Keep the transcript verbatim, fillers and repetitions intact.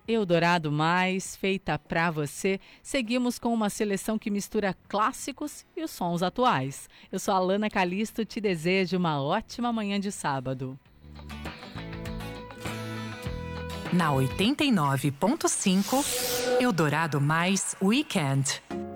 Eldorado Mais, feita pra você, seguimos com uma seleção que mistura clássicos e os sons atuais. Eu sou a Lana Calisto, te desejo uma ótima manhã de sábado. Na oitenta e nove ponto cinco, Eldorado Mais Weekend.